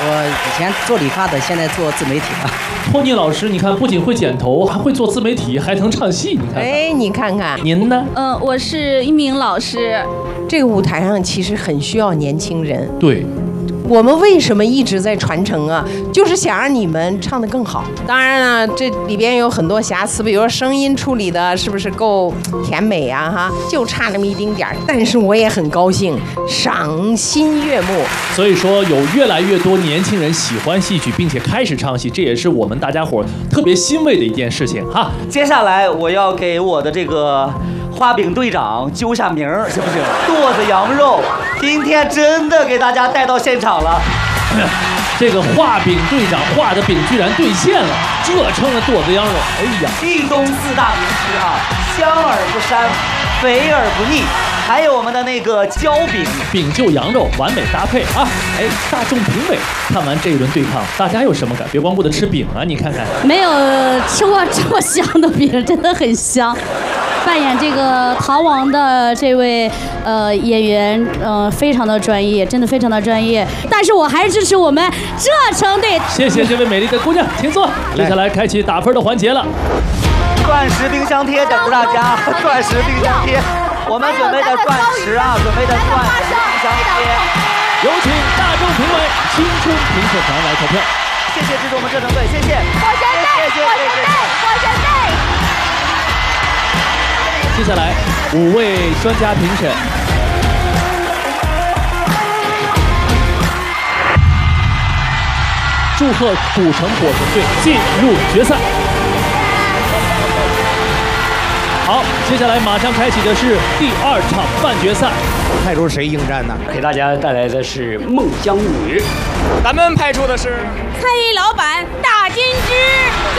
我以前做理发的，现在做自媒体了。 托尼老师，你看不仅会剪头，还会做自媒体，还能唱戏，你看看。 哎，你看看， 您呢？ 我是一名老师。 这个舞台上其实很需要年轻人。 对。 我们为什么一直在传承啊？就是想让你们唱得更好。当然了，这里边有很多瑕疵，比如说声音处理的是不是够甜美啊？哈，就差那么一丁点儿。但是我也很高兴，赏心悦目。 所以说，有越来越多年轻人喜欢戏曲，并且开始唱戏，这也是我们大家伙特别欣慰的一件事情哈。 接下来我要给我的这个画饼队长揪下名儿，行不行？剁子羊肉，今天真的给大家带到现场了。 这个画饼队长画的饼居然兑现了，这成了剁子羊肉。哎呀， 豫东四大名吃啊，香而不膻，肥而不腻。还有我们的那个焦饼， 饼就羊肉完美搭配啊！哎，大众评委看完这一轮对抗，大家有什么感？别光顾着吃饼啊，你看看， 没有吃过这么香的饼，真的很香。扮演这个逃亡的这位演员，非常的专业，真的非常的专业。但是我还是支持我们浙城队。 谢谢这位美丽的姑娘，请坐。接下来开启打分的环节了。 钻石冰箱贴等着大家，钻石冰箱贴。我们准备的钻石啊，准备的钻石冰箱贴。 有请大众评委青春评审团来投票。 谢谢支持我们浙城队，谢谢。 火神队，火神队，火神队。 接下来5位专家评审，祝贺古城火神队进入决赛。好，接下来马上开启的是第2场半决赛， 派出谁应战呢？ 给大家带来的是《梦江女》， 咱们派出的是黑老板大金枝。